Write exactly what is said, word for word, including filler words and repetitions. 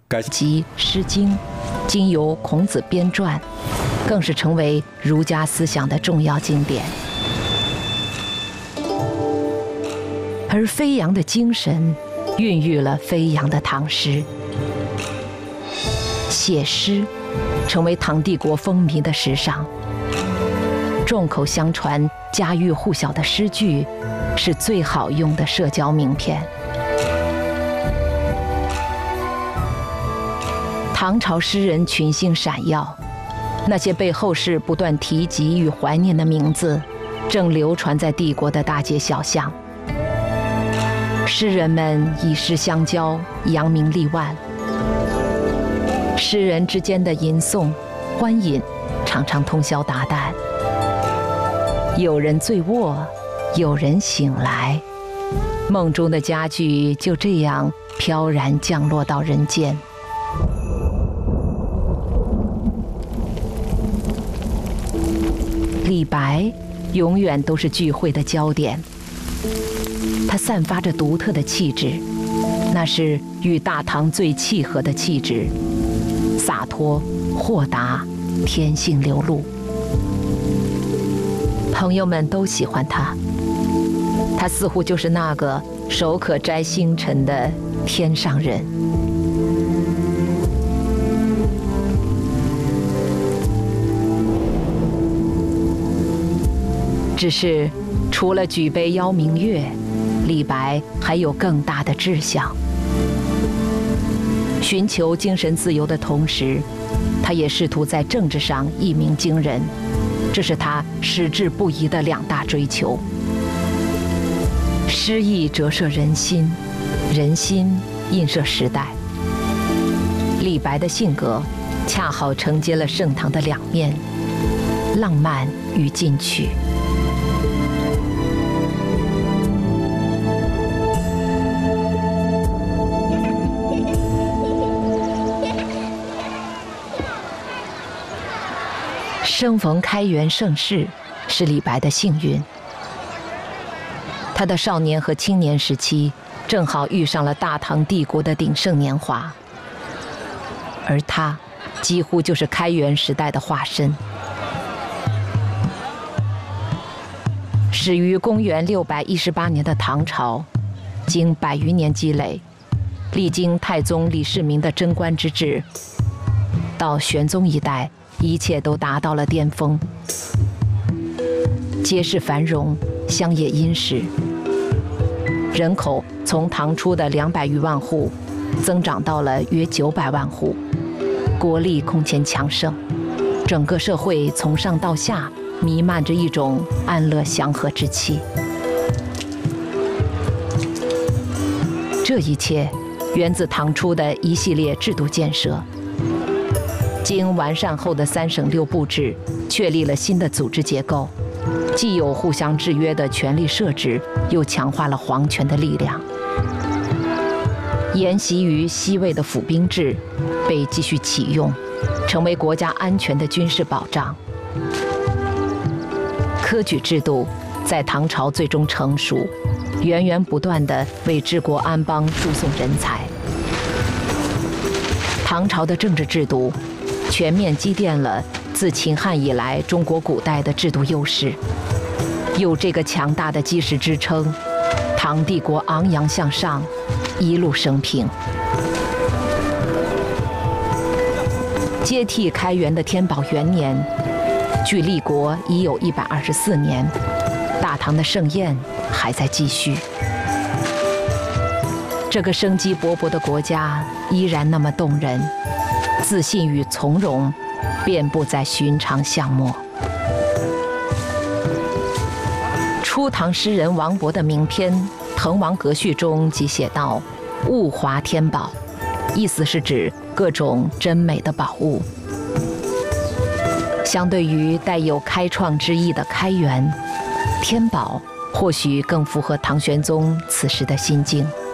及《诗经》，经由孔子编撰，更是成为儒家思想的重要经典。而飞扬的精神，孕育了飞扬的唐诗。写诗，成为唐帝国风靡的时尚。众口相传、家喻户晓的诗句，是最好用的社交名片。唐朝诗人群星闪耀，那些被后世不断提及与怀念的名字，正流传在帝国的大街小巷。诗人们以诗相交，扬名立万。诗人之间的吟诵、欢饮，常常通宵达旦。有人醉卧，有人醒来，梦中的佳句就这样飘然降落到人间。李白永远都是聚会的焦点，他散发着独特的气质，那是与大唐最契合的气质，洒脱、豁达、天性流露。朋友们都喜欢他，他似乎就是那个手可摘星辰的天上人。只是，除了举杯邀明月，李白还有更大的志向。寻求精神自由的同时，他也试图在政治上一鸣惊人，这是他矢志不移的两大追求。诗意折射人心，人心映射时代。李白的性格恰好承接了盛唐的两面，浪漫与进取。生逢开元盛世，是李白的幸运。他的少年和青年时期，正好遇上了大唐帝国的鼎盛年华，而他几乎就是开元时代的化身。始于公元六百一十八年的唐朝，经百余年积累，历经太宗李世民的贞观之治，到玄宗一代，一切都达到了巅峰，街市繁荣，乡野殷实，人口从唐初的两百余万户，增长到了约九百万户，国力空前强盛，整个社会从上到下弥漫着一种安乐祥和之气。这一切源自唐初的一系列制度建设。经完善后的三省六部制，确立了新的组织结构，既有互相制约的权力设置，又强化了皇权的力量。沿袭于西魏的府兵制被继续启用，成为国家安全的军事保障。科举制度在唐朝最终成熟，源源不断地为治国安邦输送人才。唐朝的政治制度全面积淀了自秦汉以来中国古代的制度优势，有这个强大的基石支撑，唐帝国昂扬向上，一路升平。接替开元的天宝元年，距立国已有一百二十四年，大唐的盛宴还在继续。这个生机勃勃的国家依然那么动人，自信与从容遍布在寻常巷陌。初唐诗人王勃的名篇《滕王阁序》中即写道：“物华天宝”，意思是指各种珍美的宝物。相对于带有开创之意的开元，天宝或许更符合唐玄宗此时的心境。